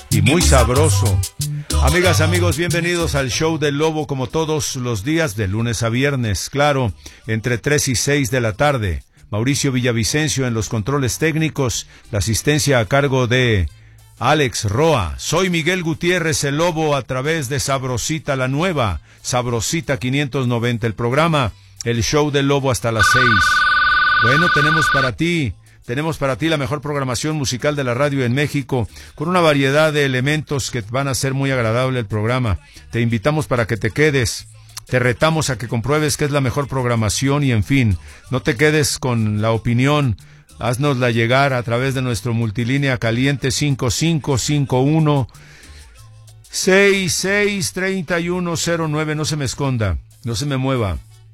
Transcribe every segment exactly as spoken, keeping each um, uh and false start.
y muy sabroso. Amigas, amigos, bienvenidos al show del Lobo, como todos los días de lunes a viernes, claro, entre tres y seis de la tarde. Mauricio Villavicencio en los controles técnicos, la asistencia a cargo de Alex Roa. Soy Miguel Gutiérrez, el Lobo, a través de Sabrosita la Nueva, Sabrosita quinientos noventa, el programa, el show del Lobo hasta las seis. Bueno, tenemos para ti, tenemos para ti la mejor programación musical de la radio en México, con una variedad de elementos que van a hacer muy agradable el programa. Te invitamos para que te quedes. Te retamos a que compruebes que es la mejor programación y, en fin, no te quedes con la opinión. Haznosla llegar a través de nuestro multilínea caliente cinco cinco cinco uno, seis seis tres uno cero nueve. No se me esconda, no se me mueva.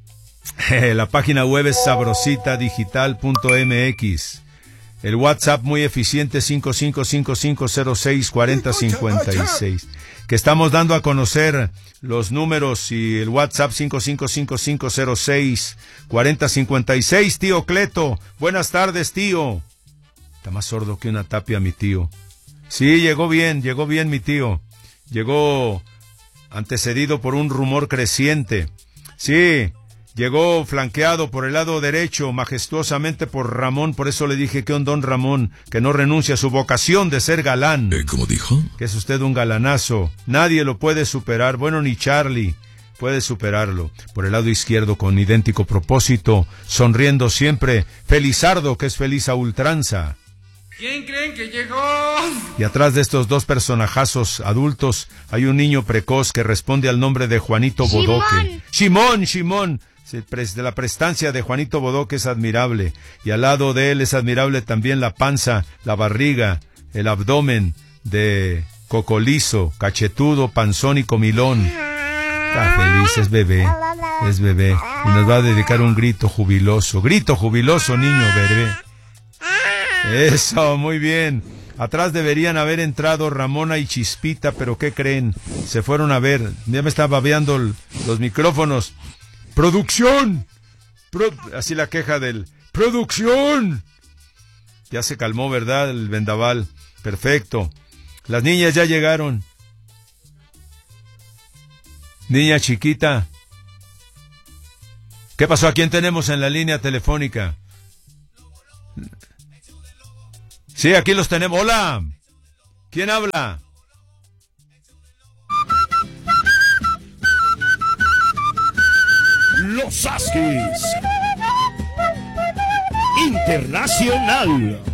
La página web es sabrosita digital punto m x. El WhatsApp muy eficiente cinco cinco cinco cinco cero seis cuatro cero cinco seis. Que estamos dando a conocer los números y el WhatsApp cinco cinco cinco cinco cero seis cuatro cero cinco seis. Tío Cleto, buenas tardes, tío. Está más sordo que una tapia mi tío. Sí, llegó bien, llegó bien mi tío. Llegó antecedido por un rumor creciente. Sí, llegó flanqueado por el lado derecho, majestuosamente por Ramón. Por eso le dije que un don Ramón, que no renuncia a su vocación de ser galán. ¿Eh, ¿Cómo dijo? Que es usted un galanazo. Nadie lo puede superar. Bueno, ni Charlie puede superarlo. Por el lado izquierdo, con idéntico propósito, sonriendo siempre, Felizardo, que es feliz a ultranza. ¿Quién creen que llegó? Y atrás de estos dos personajazos adultos hay un niño precoz que responde al nombre de Juanito Bodoque. Shimón, Shimón. De la prestancia de Juanito Bodoque es admirable, y al lado de él es admirable también la panza, la barriga, el abdomen de Cocolizo, cachetudo, panzón y comilón. Está feliz, es bebé, es bebé, y nos va a dedicar un grito jubiloso, grito jubiloso, niño bebé. Eso, muy bien. Atrás deberían haber entrado Ramona y Chispita, pero ¿qué creen? Se fueron a ver, ya me están babeando los micrófonos. ¡Producción! Pro... Así la queja del... ¡Producción! Ya se calmó, ¿verdad? El vendaval. Perfecto. Las niñas ya llegaron. Niña chiquita. ¿Qué pasó? ¿A quién tenemos en la línea telefónica? Sí, aquí los tenemos. ¡Hola! ¿Quién habla? Los Askis Internacional.